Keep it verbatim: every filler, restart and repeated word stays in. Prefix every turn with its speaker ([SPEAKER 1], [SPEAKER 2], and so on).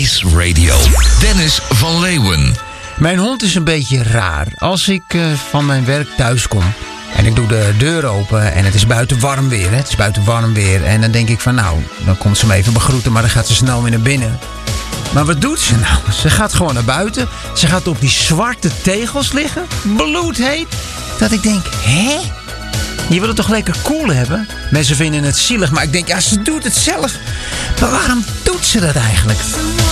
[SPEAKER 1] Ice Radio. Dennis van Leeuwen.
[SPEAKER 2] Mijn hond is een beetje raar. Als ik uh, van mijn werk thuis kom en ik doe de deur open en het is buiten warm weer. Hè? Het is buiten warm weer. En dan denk ik van nou, dan komt ze me even begroeten, maar dan gaat ze snel weer naar binnen. Maar wat doet ze nou? Ze gaat gewoon naar buiten. Ze gaat op die zwarte tegels liggen. Bloedheet. Dat ik denk, hè? Je wil het toch lekker koel hebben? Mensen vinden het zielig, maar ik denk, ja, ze doet het zelf. Maar waarom doet ze dat eigenlijk?